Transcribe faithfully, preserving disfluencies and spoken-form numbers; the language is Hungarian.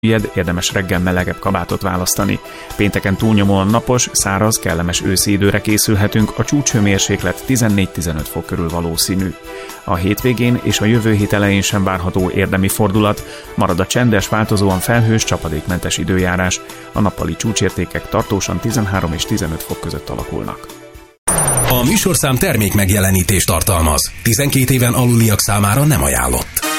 érdemes reggel melegebb kabátot választani. Pénteken túlnyomóan napos, száraz, kellemes őszi időre készülhetünk, a csúcshőmérséklet tizennégy-tizenöt fok körül valószínű. A hétvégén és a jövő hét elején sem várható érdemi fordulat, marad a csendes, változóan felhős, csapadékmentes időjárás. A nappali csúcsértékek tartósan tizenhárom és tizenöt fok között alakulnak. A műsorszám termék megjelenítést tartalmaz. tizenkét éven aluliak számára nem ajánlott.